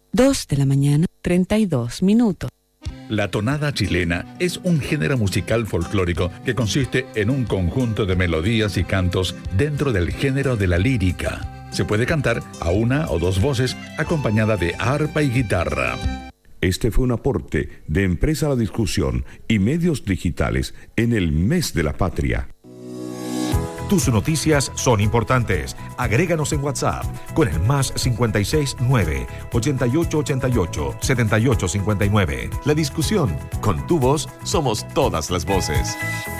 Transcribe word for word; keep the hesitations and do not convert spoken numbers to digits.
dos de la mañana, treinta y dos minutos. La tonada chilena es un género musical folclórico que consiste en un conjunto de melodías y cantos dentro del género de la lírica. Se puede cantar a una o dos voces acompañada de arpa y guitarra. Este fue un aporte de Empresa La Discusión y Medios Digitales en el Mes de la Patria. Tus noticias son importantes. Agréganos en WhatsApp con el más cincuenta y seis nueve, ochenta y ocho ochenta y ocho, setenta y ocho cincuenta y nueve. La Discusión. Con tu voz somos todas las voces.